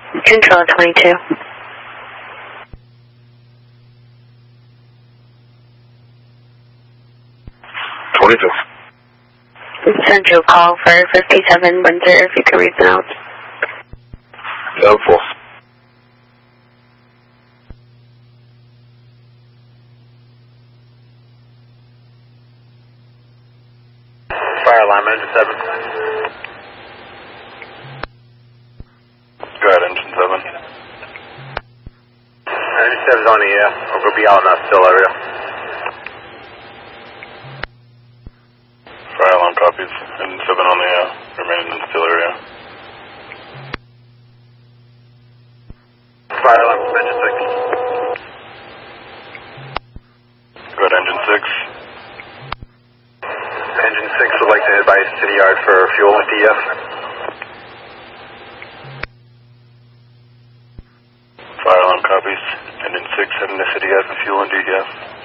Control 22. 25. Central call for 57 Windsor, if you can read the notes. Helpful. Fire alarm, engine 7. Go ahead, engine 7. Engine 7's on the air. We're going to be out in that still area. Fire alarm copies. Engine 7 on the remaining in still area. Fire alarm, engine 6. Go ahead, engine 6. Engine 6 would like to advise City Yard for fuel and DF. Fire alarm copies. Engine 6 heading to City Yard for fuel and DF.